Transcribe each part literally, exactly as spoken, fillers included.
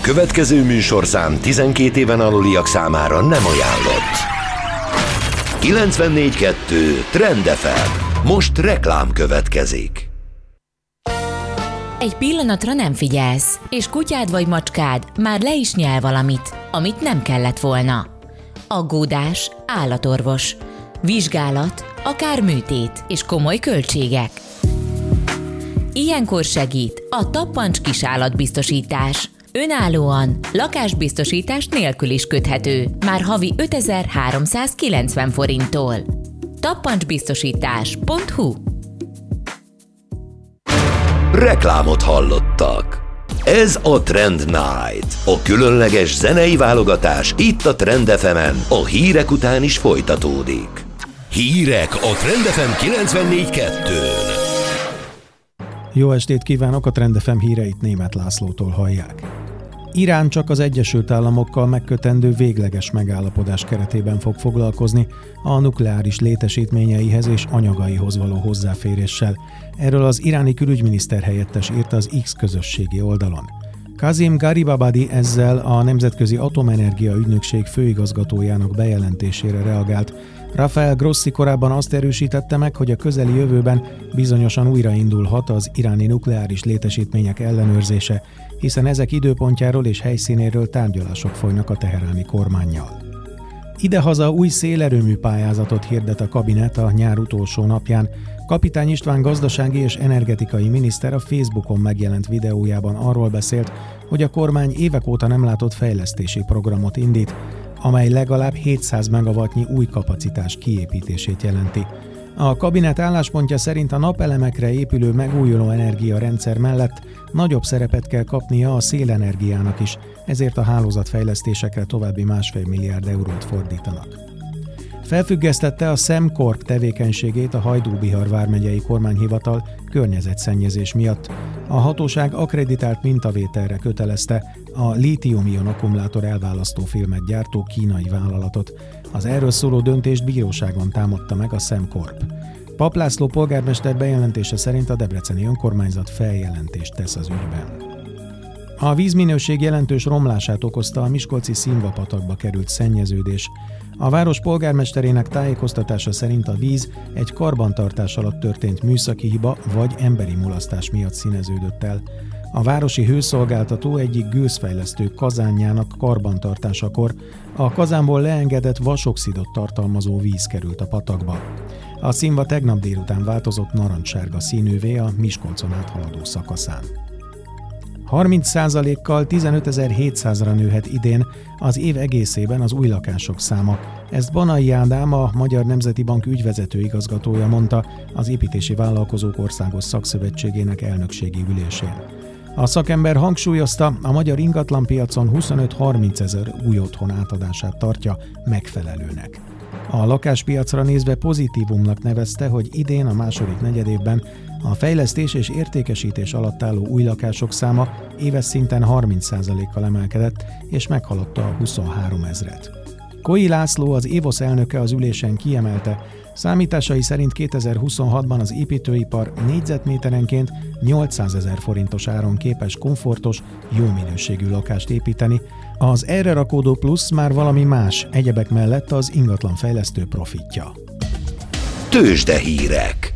következő műsorszám tizenkét éven aluliak számára nem ajánlott. kilencvennégy kettő Trend ef em. Most reklám következik. Egy pillanatra nem figyelsz, és kutyád vagy macskád már le is nyel valamit, amit nem kellett volna. Aggódás, állatorvos, vizsgálat, akár műtét és komoly költségek. Ilyenkor segít a Tappancs kisállatbiztosítás. Önállóan, lakásbiztosítás nélkül is köthető, már havi ötezer-háromszázkilencven forinttól. tappancsbiztosítás pont hu. Reklámot hallottak. Ez a Trend Night, a különleges zenei válogatás itt a Trend ef emen, a hírek után is folytatódik. Hírek a Trend ef em kilencvennégy kettőn. Jó estét kívánok, a Trend ef em híreit Németh Lászlótól hallják. Irán csak az Egyesült Államokkal megkötendő végleges megállapodás keretében fog foglalkozni a nukleáris létesítményeihez és anyagaihoz való hozzáféréssel. Erről az iráni külügyminiszter helyettes írta az X közösségi oldalon. Kazim Garibabadi ezzel a Nemzetközi Atomenergia Ügynökség főigazgatójának bejelentésére reagált. Rafael Grossi korábban azt erősítette meg, hogy a közeli jövőben bizonyosan újraindulhat az iráni nukleáris létesítmények ellenőrzése, hiszen ezek időpontjáról és helyszínéről tárgyalások folynak a teheráni kormánnyal. Idehaza új szélerőmű pályázatot hirdet a kabinet a nyár utolsó napján. Kapitány István gazdasági és energetikai miniszter a Facebookon megjelent videójában arról beszélt, hogy a kormány évek óta nem látott fejlesztési programot indít, amely legalább hétszáz megawattnyi új kapacitás kiépítését jelenti. A kabinet álláspontja szerint a napelemekre épülő megújuló energiarendszer mellett nagyobb szerepet kell kapnia a szélenergiának is, ezért a hálózatfejlesztésekre további másfél milliárd eurót fordítanak. Felfüggesztette a Szemkorp tevékenységét a Hajdú-Bihar vármegyei kormányhivatal környezetszennyezés miatt. A hatóság akkreditált mintavételre kötelezte a lítium-ion akkumulátor elválasztó filmet gyártó kínai vállalatot. Az erről szóló döntést bíróságon támadta meg a Szemkorp. Papp László polgármester bejelentése szerint a debreceni önkormányzat feljelentést tesz az ügyben. A vízminőség jelentős romlását okozta a miskolci Színva-patakba került szennyeződés. A város polgármesterének tájékoztatása szerint a víz egy karbantartás alatt történt műszaki hiba vagy emberi mulasztás miatt színeződött el. A városi hőszolgáltató egyik gőzfejlesztő kazánjának karbantartásakor a kazánból leengedett vasoxidot tartalmazó víz került a patakba. A Színva tegnap délután változott narancssárga színűvé a Miskolcon áthaladó szakaszán. harminc százalékkal tizenötezer-hétszázra nőhet idén az év egészében az új lakások száma. Ezt Banai Ádám, a Magyar Nemzeti Bank ügyvezető igazgatója mondta az Építési Vállalkozók Országos Szakszövetségének elnökségi ülésén. A szakember hangsúlyozta, a magyar ingatlanpiacon huszonöt-harminc ezer új otthon átadását tartja megfelelőnek. A lakáspiacra nézve pozitívumnak nevezte, hogy idén a második negyedévben a fejlesztés és értékesítés alatt álló új lakások száma éves szinten harminc százalékkal emelkedett, és meghaladta a huszonhárom ezret. Koi László, az évosz elnöke az ülésen kiemelte, számításai szerint kétezer-huszonhatban az építőipar négyzetméterenként nyolcszázezer forintos áron képes komfortos, jó minőségű lakást építeni. Az erre rakódó plusz már valami más, egyebek mellett az ingatlanfejlesztő profitja. Tőzsdehírek.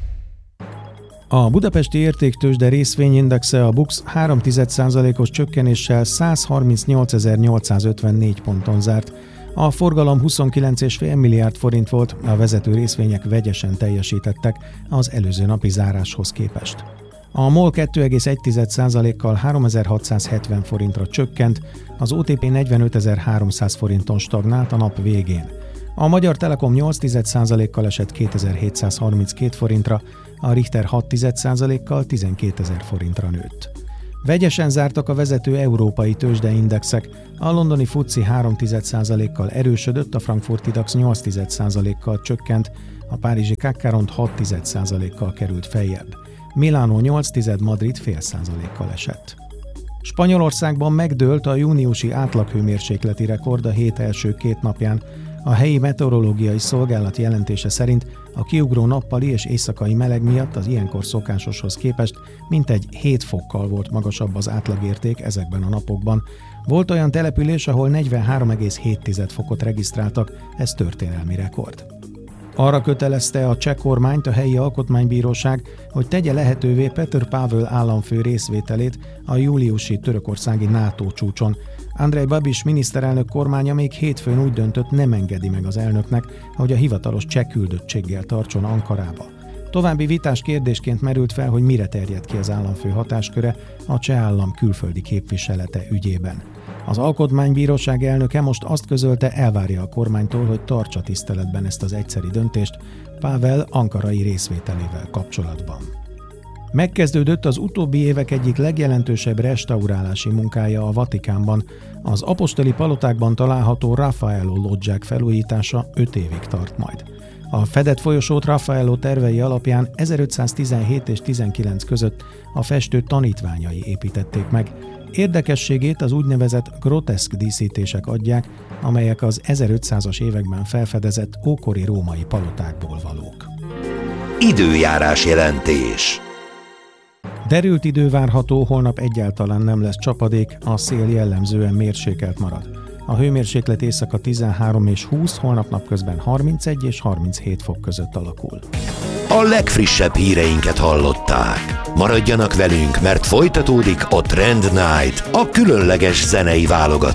A budapesti értéktőzsde részvényindexe a BUX három egész egy százalékos csökkenéssel százharmincnyolcezer-nyolcszázötvennégy ponton zárt. A forgalom huszonkilenc egész öt milliárd forint volt, a vezető részvények vegyesen teljesítettek az előző napi záráshoz képest. A MOL kettő egész egy százalékkal háromezer-hatszázhetven forintra csökkent, az o té pé negyvenötezer-háromszáz forinton stagnált a nap végén. A Magyar Telekom nyolc egész egy százalékkal esett kétezer-hétszázharminckét forintra, a Richter hat egész egy százalékkal tizenkétezer forintra nőtt. Vegyesen zártak a vezető európai tőzsdeindexek, a londoni FTSE három egész egy százalékkal erősödött, a frankfurti DAX nyolc egész egy százalékkal csökkent, a párizsi cé á cé ront hat egész egy százalékkal került feljebb. Milánó nyolc tized, Madrid fél százalékkal esett. Spanyolországban megdőlt a júniusi átlaghőmérsékleti rekord a hét első két napján. A helyi meteorológiai szolgálat jelentése szerint a kiugró nappali és éjszakai meleg miatt az ilyenkor szokásoshoz képest mintegy hét fokkal volt magasabb az átlagérték ezekben a napokban. Volt olyan település, ahol negyvenhárom egész hét fokot regisztráltak, ez történelmi rekord. Arra kötelezte a cseh kormányt a helyi alkotmánybíróság, hogy tegye lehetővé Petr Pavel államfő részvételét a júliusi törökországi NATO csúcson. Andrej Babis miniszterelnök kormánya még hétfőn úgy döntött, nem engedi meg az elnöknek, hogy a hivatalos cseh küldöttséggel tartson Ankarába. További vitás kérdésként merült fel, hogy mire terjed ki az államfő hatásköre a cseh állam külföldi képviselete ügyében. Az alkotmánybíróság elnöke most azt közölte, elvárja a kormánytól, hogy tartsa tiszteletben ezt az egyszeri döntést Pavel ankarai részvételével kapcsolatban. Megkezdődött az utóbbi évek egyik legjelentősebb restaurálási munkája a Vatikánban. Az apostoli palotákban található Raffaello loggiák felújítása öt évig tart majd. A fedett folyosót Raffaello tervei alapján ezerötszáztizenhét és tizenkilenc között a festő tanítványai építették meg. Érdekességét az úgynevezett groteszk díszítések adják, amelyek az ezerötszázas években felfedezett ókori római palotákból valók. Időjárás jelentés. Derült idő várható, holnap egyáltalán nem lesz csapadék, a szél jellemzően mérsékelt marad. A hőmérséklet éjszaka tizenhárom és húsz, holnap napközben harmincegy és harminchét fok között alakul. A legfrissebb híreinket hallották. Maradjanak velünk, mert folytatódik a Trend Night, a különleges zenei válogatás.